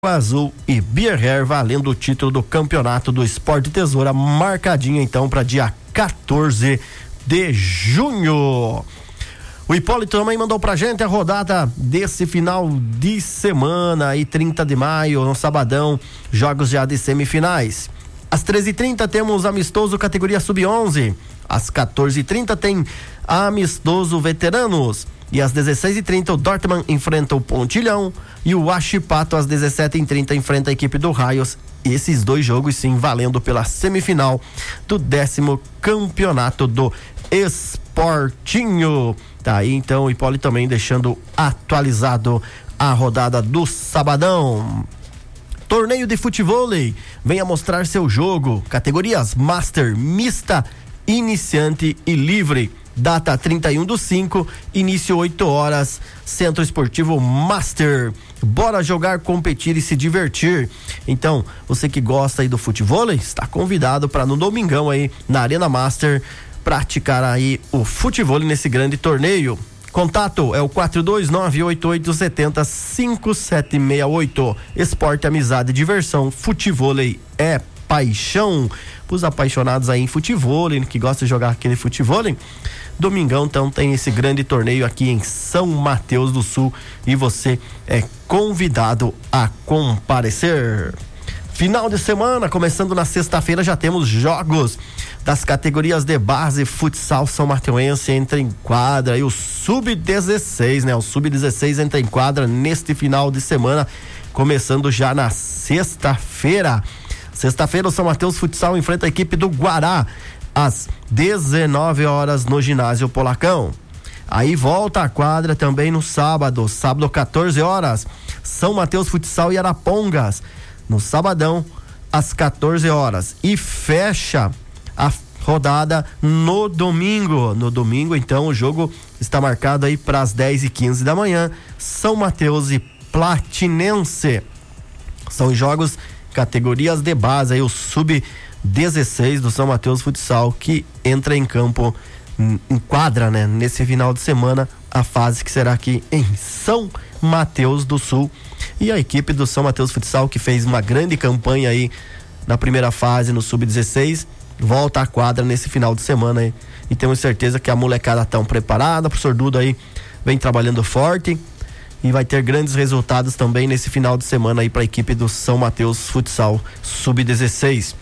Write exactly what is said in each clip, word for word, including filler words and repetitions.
Azul e Beer Hair valendo o título do campeonato do Esporte Tesoura, marcadinho então para dia quatorze de junho. O Hipólito também mandou pra gente a rodada desse final de semana aí, trinta de maio, no sabadão, jogos já de semifinais. Às treze e trinta temos amistoso categoria sub onze. Às quatorze e trinta tem amistoso veteranos. E às dezesseis e trinta o Dortmund enfrenta o Pontilhão e o Huachipato às dezessete e trinta enfrenta a equipe do Raios. Esses dois jogos sim valendo pela semifinal do décimo campeonato do Esportinho. Tá aí então o Hipólito também deixando atualizado a rodada do sabadão. Torneio de futevôlei, venha mostrar seu jogo, categorias Master, Mista, Iniciante e Livre. Data trinta e um do cinco, início oito horas, Centro Esportivo Master. Bora jogar, competir e se divertir. Então, você que gosta aí do futevôlei, está convidado para no domingão aí na Arena Master praticar aí o futevôlei nesse grande torneio. Contato é o quatro dois nove oito oito sete zero cinco sete seis oito. Esporte, amizade e diversão, futevôlei é paixão. Os apaixonados aí em futevôlei, que gostam de jogar aquele futevôlei, domingão então tem esse grande torneio aqui em São Mateus do Sul e você é convidado a comparecer. Final de semana, começando na sexta-feira, já temos jogos das categorias de base. Futsal São Mateuense entra em quadra e o sub dezesseis, né? O sub dezesseis entra em quadra neste final de semana, começando já na sexta-feira. Sexta-feira o São Mateus Futsal enfrenta a equipe do Guará às dezenove horas no ginásio Polacão. Aí volta a quadra também no sábado, sábado quatorze horas, São Mateus Futsal e Arapongas, no sabadão às quatorze horas, e fecha a rodada no domingo. No domingo então o jogo está marcado aí para as dez e quinze da manhã, São Mateus e Platinense. São jogos categorias de base aí, o sub dezesseis do São Mateus Futsal que entra em campo, em quadra, né, nesse final de semana, a fase que será aqui em São Mateus do Sul. E a equipe do São Mateus Futsal, que fez uma grande campanha aí na primeira fase no sub dezesseis, volta à quadra nesse final de semana aí, e temos certeza que a molecada tão preparada, o professor Duda aí vem trabalhando forte e vai ter grandes resultados também nesse final de semana aí para a equipe do São Mateus Futsal sub dezesseis.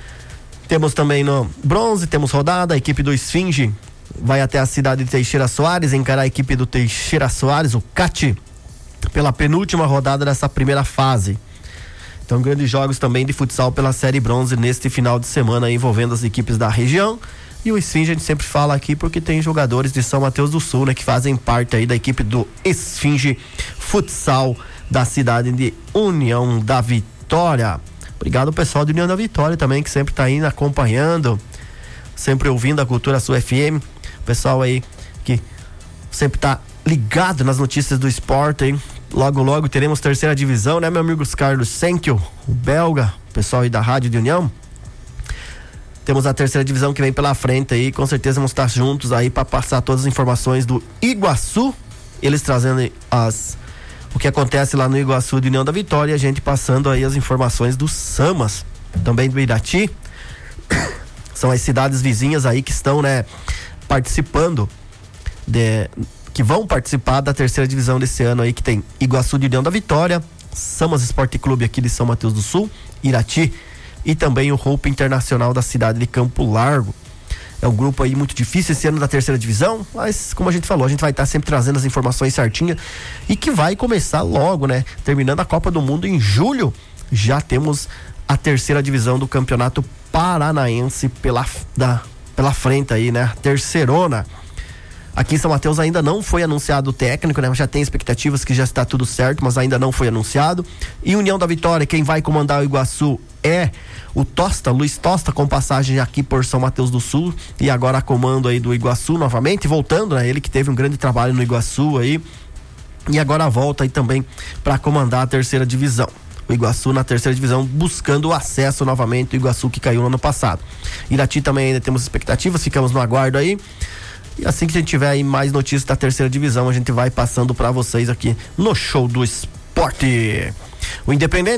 Temos também no bronze, temos rodada, a equipe do Esfinge vai até a cidade de Teixeira Soares encarar a equipe do Teixeira Soares, o C A T, pela penúltima rodada dessa primeira fase. Então, grandes jogos também de futsal pela série bronze neste final de semana envolvendo as equipes da região. E o Esfinge a gente sempre fala aqui porque tem jogadores de São Mateus do Sul, né, que fazem parte aí da equipe do Esfinge Futsal da cidade de União da Vitória. Obrigado ao pessoal de União da Vitória também, que sempre tá indo acompanhando, sempre ouvindo a Cultura Sul F M. Pessoal aí que sempre tá ligado nas notícias do esporte, hein? Logo, logo teremos terceira divisão, né, meu amigo Carlos Senkel, o belga, pessoal aí da Rádio de União. Temos a terceira divisão que vem pela frente aí, com certeza vamos estar juntos aí para passar todas as informações do Iguaçu, eles trazendo as, o que acontece lá no Iguaçu de União da Vitória, e a gente passando aí as informações do Samas, também do Irati. São as cidades vizinhas aí que estão, né, participando, de, que vão participar da terceira divisão desse ano aí, que tem Iguaçu de União da Vitória, Samas Esporte Clube aqui de São Mateus do Sul, Irati, e também o Hope Internacional da cidade de Campo Largo. É um grupo aí muito difícil esse ano da terceira divisão, mas como a gente falou, a gente vai estar sempre trazendo as informações certinhas, e que vai começar logo, né? Terminando a Copa do Mundo em julho, já temos a terceira divisão do Campeonato Paranaense pela, da, pela frente aí, né? Terceirona. Aqui em São Mateus ainda não foi anunciado o técnico, né? Já tem expectativas que já está tudo certo, mas ainda não foi anunciado. E União da Vitória, quem vai comandar o Iguaçu é o Tosta, Luiz Tosta, com passagem aqui por São Mateus do Sul e agora a comando aí do Iguaçu novamente, voltando, né? Ele que teve um grande trabalho no Iguaçu aí e agora volta aí também para comandar a terceira divisão. O Iguaçu na terceira divisão buscando o acesso novamente, o Iguaçu que caiu no ano passado. Irati também ainda temos expectativas, ficamos no aguardo aí. E assim que a gente tiver aí mais notícias da terceira divisão, a gente vai passando para vocês aqui no Show do Esporte. O Independente